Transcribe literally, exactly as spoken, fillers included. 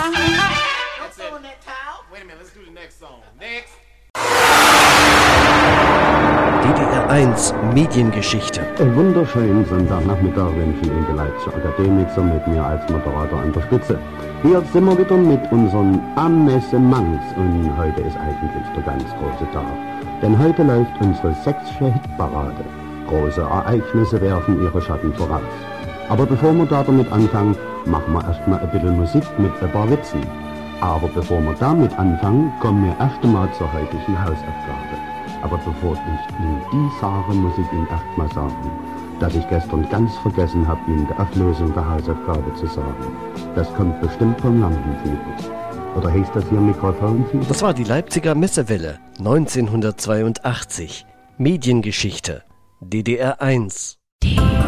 That's it. Wait a minute, let's do the next song. Next. D D R eins Mediengeschichte. Einen wunderschönen Sonntagnachmittag wünschen Ihnen die Leipziger Akademiker mit mir als Moderator an der Spitze. Hier sind wir wieder mit unseren Amüsements und heute ist eigentlich der ganz große Tag. Denn heute läuft unsere sächsische Hitparade. Große Ereignisse werfen ihre Schatten voraus. Aber bevor wir da damit anfangen, machen wir erstmal ein bisschen Musik mit ein paar Witzen. Aber bevor wir damit anfangen, kommen wir erst einmal zur heutigen Hausaufgabe. Aber bevor ich Ihnen die sage, muss ich Ihnen erstmal sagen, dass ich gestern ganz vergessen habe, Ihnen die Auflösung der Hausaufgabe zu sagen. Das kommt bestimmt vom Lampenfieber. Oder heißt das hier Mikrofonfieber? Das war die Leipziger Messewelle neunzehnhundertzweiundachtzig. Mediengeschichte. D D R eins.